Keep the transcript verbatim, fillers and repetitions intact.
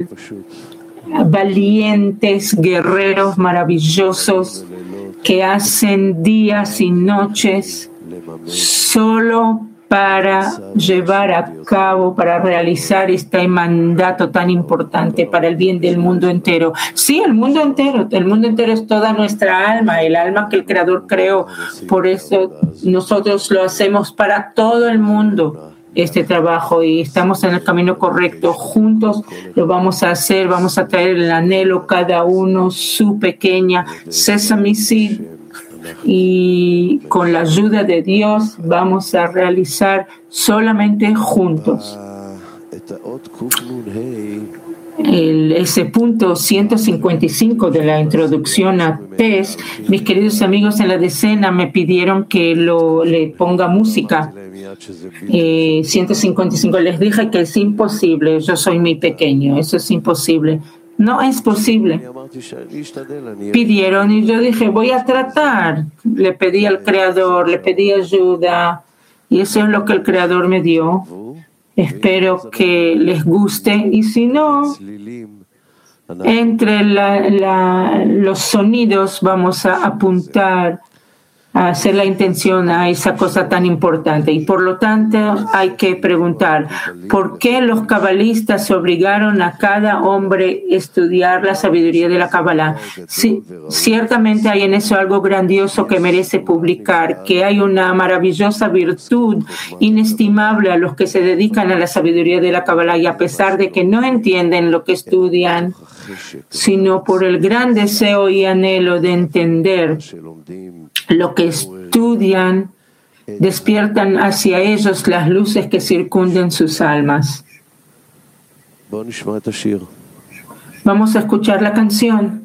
valientes guerreros maravillosos que hacen días y noches solo para llevar a cabo, para realizar este mandato tan importante para el bien del mundo entero. Sí, el mundo entero, el mundo entero es toda nuestra alma, el alma que el Creador creó. Por eso nosotros lo hacemos para todo el mundo, este trabajo, y estamos en el camino correcto. Juntos lo vamos a hacer, vamos a traer el anhelo, cada uno su pequeña Sesame Seed, y con la ayuda de Dios vamos a realizar solamente juntos. El, ese punto ciento cincuenta y cinco de la introducción a T E S, mis queridos amigos en la decena me pidieron que lo, le ponga música. Eh, ciento cincuenta y cinco, les dije que es imposible, yo soy muy pequeño, eso es imposible. No es posible. Pidieron y yo dije, voy a tratar. Le pedí al Creador, le pedí ayuda, y eso es lo que el Creador me dio. Espero que les guste, y si no, entre la, la, los sonidos vamos a apuntar a hacer la intención a esa cosa tan importante. Y por lo tanto hay que preguntar, ¿por qué los cabalistas obligaron a cada hombre a estudiar la sabiduría de la Kabbalah? Sí, ciertamente hay en eso algo grandioso que merece publicar, que hay una maravillosa virtud inestimable a los que se dedican a la sabiduría de la Kabbalah, y a pesar de que no entienden lo que estudian, sino por el gran deseo y anhelo de entender lo que estudian, despiertan hacia ellos las luces que circundan sus almas. Vamos a escuchar la canción.